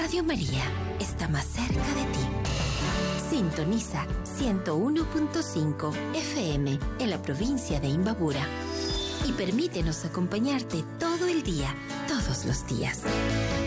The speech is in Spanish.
Radio María está más cerca de ti. Sintoniza 101.5 FM en la provincia de Imbabura y permítenos acompañarte todo el día, todos los días.